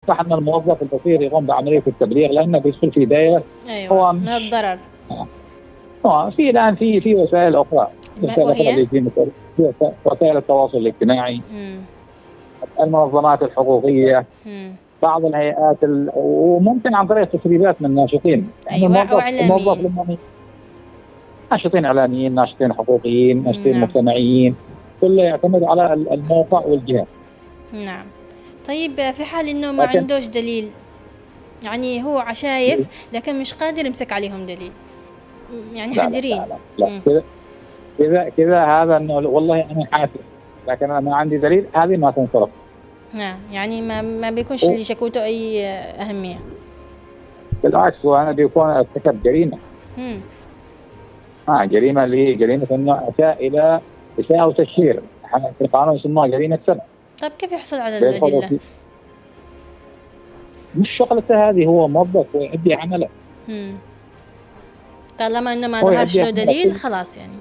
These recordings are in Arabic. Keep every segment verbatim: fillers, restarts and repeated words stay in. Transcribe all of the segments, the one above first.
صح ان الموظف البسيط يقوم بعمليه التبليغ لانه بيدخل في دائره. ايوه هو من الضرر. اه في الان في في وسائل اخرى، وسائل اخرى وهي اللي في مثل في وسائل التواصل الاجتماعي، مم. المنظمات الحقوقيه، مم. بعض الهيئات ال... وممكن عن طريق تسريبات من ناشطين. يعني ايوه او الموظف الموظف اعلاميين. لما ناشطين اعلاميين، ناشطين حقوقيين، مم. ناشطين نعم. مجتمعيين، كله يعتمد على الموقع والجهه. نعم. طيب في حال انه ما لكن عندوش دليل، يعني هو عشايف لكن مش قادر يمسك عليهم دليل، يعني لا لا حذرين. لا لا, لا. مم. كذا كذا كذا هذا انه والله انا حاسس لكن انا ما عندي دليل، هذه ما تنصرف. نعم، يعني ما ما بيكونش لشكوته اي اهميه. بالعكس، وانا بيكون ارتكب جريمه. مم. اه جريمه اللي هي جريمه انه اساء الى اساءه وتشهير، احنا في القانون يسموها جريمه سب. طيب كيف يحصل على بيدخلوا الأدلة؟ في مش شغلته هذه، هو موظف ويؤدي عمله. مم. طالما انه ما هو ظهرش يؤدي له عمله دليل خلاص يعني.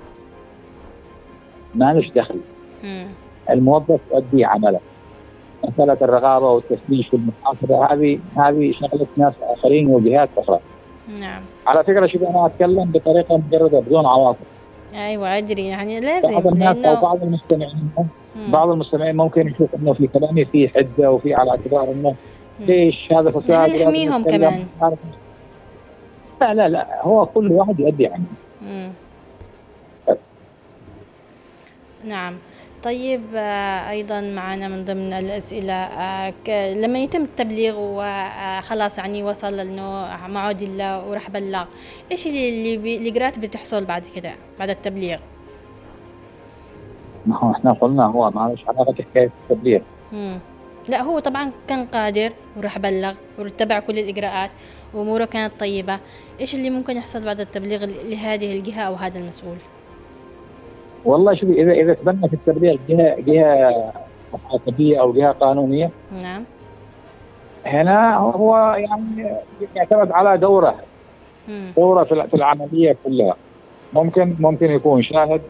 ما لش دخل. مم. الموظف يؤدي عمله. مساله الرقابه والتفتيش والمحاسبه هذه هذه شغله ناس اخرين وجهات اخرى. نعم. على فكره شوف انا اتكلم بطريقه مجرده بدون عواطف. ايوه ادري، يعني بعض لازم الناس او لانه بعض المستمعين مم. بعض المستمعين ممكن يشوف انه في كلامي فيه حده وفي على اعتبار انه مم. ليش هذا نحن فساد ولازم نحميهم نتكلم. كمان. لا لا لا، هو كل واحد يؤدي عنه. مم. نعم. طيب آه، أيضا معنا من ضمن الأسئلة، آه، ك- لما يتم التبليغ وخلاص يعني وصل إنه معود الله وراح بلغ، إيش اللي اللي بي- اللي قرات بتحصل بعد كده بعد التبليغ؟ ما هو احنا قلنا هو ما لهش علاقه بحكايه التبليغ. مم. لا هو طبعا كان قادر وراح بلغ واتبع كل الإجراءات وأموره كانت طيبة، إيش اللي ممكن يحصل بعد التبليغ لهذه الجهة أو هذا المسؤول؟ والله شوفي، اذا اذا تبنى في التبليغ جهه جهه محاسبيه او جهه قانونيه، نعم. هنا هو يعني يعتمد على دوره مم. دوره في في العمليه كلها. ممكن ممكن يكون شاهد،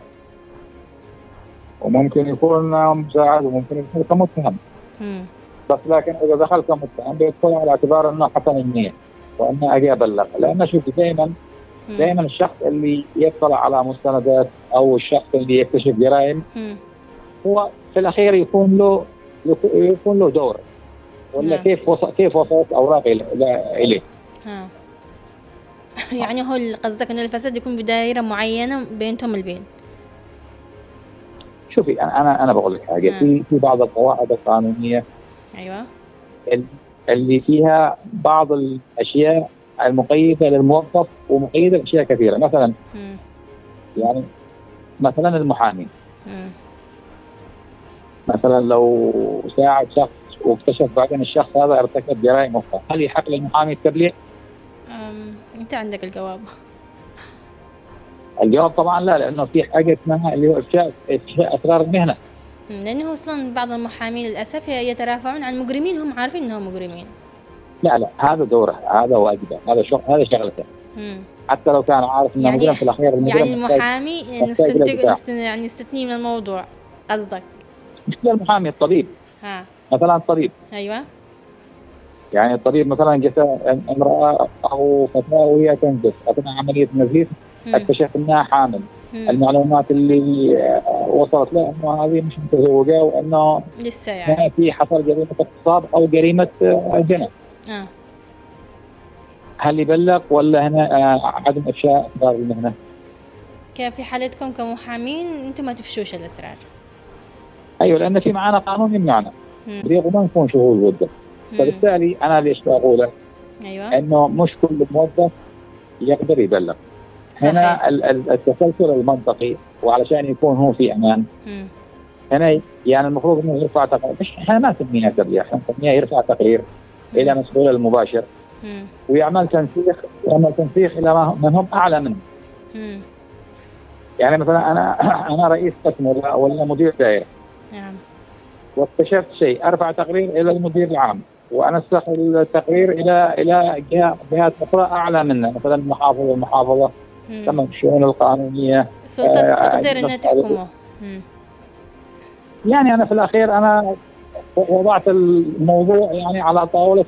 وممكن يكون مساعد، وممكن يكون كمتهم. مم. بس لكن اذا دخل كمتهم بيدخل على اعتبار انه حسن النيه وانه اجي ابلغ. لان شوف دائما مم. دائما الشخص اللي يطلع على مستندات او الشخص اللي يكتشف جرائم مم. هو في الاخير يكون له يكون له دور، ولا نعم. كيف وصل كيف وصلت اوراق اليه. ها. يعني هو اللي قصدك انه الفساد يكون بدائرة معينة بينتم البين. شوفي انا انا انا بقول لك حاجه، نعم. في في بعض القواعد القانونيه ايوه. اللي فيها بعض الاشياء المقيده للموظف ومقيده باشياء كثيره. مثلا مم. يعني مثلا المحامي، مم. مثلا لو ساعد شخص واكتشف بعدين الشخص هذا ارتكب جرائم اخرى، هل يحق للمحامي التبليغ؟ أم، انت عندك الجواب. الجواب طبعا لا، لانه في حاجه اسمها اللي هو افشاء افشاء اسرار المهنه. مم. لانه اصلا بعض المحامين للاسف يترافعون عن مجرمين هم عارفين انهم مجرمين. لا لا، هذا دوره، هذا واجبه، هذا شغل، هذا شغلته. مم. حتى لو كان عارف انه يعني مجرم في الاخير المجرم يعني محتاج المحامي محتاج الى نستنتج دفاع. نست... يعني نستثني من الموضوع قصدك. مش المحامي، الطبيب. ها. مثلا الطبيب، ايوه. يعني الطبيب مثلا جت امراه او فتاه وهي تنزف اثناء عمليه نزيف، مم. اكتشف انها حامل. مم. المعلومات اللي وصلت له انه هذه مش متزوجه، وانه لسه يعني. في حصل جريمه اغتصاب او جريمه زنا، اه. هل يبلغ ولا هنا عدم افشاء اسرار المهنه؟ كيف في حالتكم كمحامين انتم ما تفشوش الاسرار؟ ايوه، لان في معنا قانون يمنعنا مم. وما نكون شهود ضده. مم. فبالتالي انا ليش بقوله؟ ايوه. انه مش كل موظف يقدر يبلغ. صحيح. هنا ال- ال- التسلسل المنطقي، وعلشان يكون هو في امان، مم. هنا يعني المفروض انه يرفع تقرير. مش احنا ما نسميها تبليغ، احنا نسميها يرفع تقرير مم. الى مسؤول المباشر، مم. ويعمل تنسيق يعمل تنسيق الى من هم اعلى منه. مم. يعني مثلا انا انا رئيس قسم ولا ولا مدير دائره، نعم. واكتشفت شيء، ارفع تقرير الى المدير العام، وانسق التقرير الى الى جهات اخرى اعلى منه، مثلا المحافظه والمحافظه، مم. كما الشؤون القانونيه. سلطة آه، تقدر انها تحكمه. مم. يعني انا في الاخير انا وضعت الموضوع يعني على طاوله